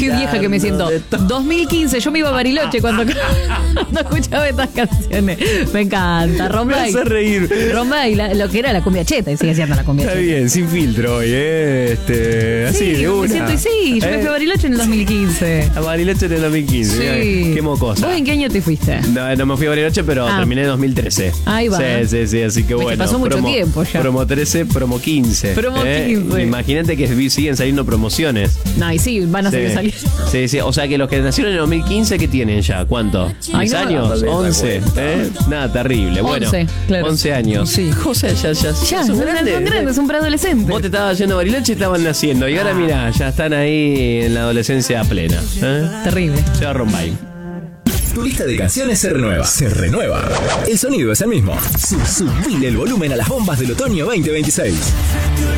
Qué vieja que me siento. 2015, yo me iba a Bariloche cuando escuchaba estas canciones. Me encanta. Me Rombay. hace reír. Rombay, lo que era la cumbia cheta, y sigue siendo la cumbia Está cheta. bien, sin filtro hoy, así, Sí, de una. me siento, y sí, yo me fui a Bariloche en el 2015. A Bariloche en el 2015. Sí. Qué mocosa. ¿Vos en qué año te fuiste? No me fui a Bariloche, pero terminé en 2013. Ahí va. Sí, así que bueno. pasó mucho tiempo ya. Promo 13, promo 15. Promo 15. Imagínate que siguen saliendo promociones. No, y sí, van a seguir saliendo. Sí, o sea que los que nacieron en 2015, ¿qué tienen ya? ¿Cuánto? Ay, ¿10 no. años? 11. Nada, terrible. Bueno, 11, claro. 11 años. Sí. José, ya Ya, son son grandes. grandes, son preadolescentes. Vos te estabas yendo a Bariloche y estaban naciendo. Y ahora mirá, ya están ahí en la adolescencia plena. Terrible. Se va Rombay. Tu lista de canciones se renueva. Se renueva. El sonido es el mismo. Subile el volumen a las bombas del otoño 2026.